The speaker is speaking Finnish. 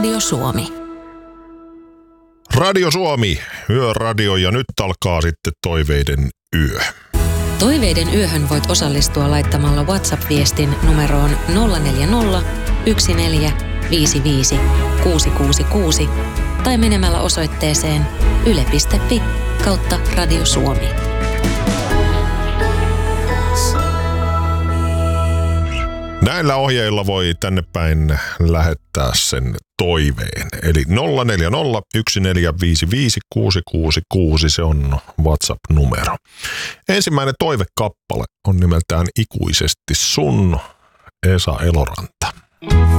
Radio Suomi. Radio Suomi, yöradio, ja nyt alkaa sitten Toiveiden yö. Toiveiden yöhön voit osallistua laittamalla WhatsApp-viestin numeroon 040 1455 666 tai menemällä osoitteeseen yle.fi/Radio Suomi. Näillä ohjeilla voi tänne päin lähettää sen toiveen. Eli 040 1455 666, se on WhatsApp-numero. Ensimmäinen toivekappale on nimeltään Ikuisesti sun, Esa Eloranta.